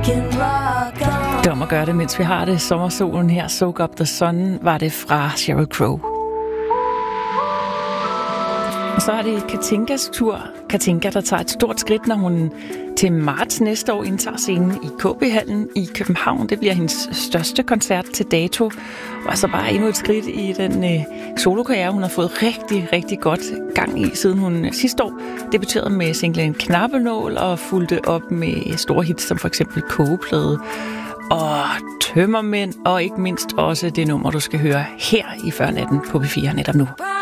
Det om at gøre det, mens vi har det. Sommersolen her, Soak Up the Sun, var det fra Sheryl Crow. Og så er det Katinkas tur. Katinka, der tager et stort skridt, når hun til marts næste år indtager scenen i KB-hallen i København. Det bliver hendes største koncert til dato. Og så bare endnu et skridt i den solokarriere, hun har fået rigtig, rigtig godt gang i, siden hun sidste år debuterede med singlen Knappenål og fulgte op med store hits som for eksempel Kogeplade og Tømmermænd, og ikke mindst også det nummer, du skal høre her i Førnatten på P4 netop nu.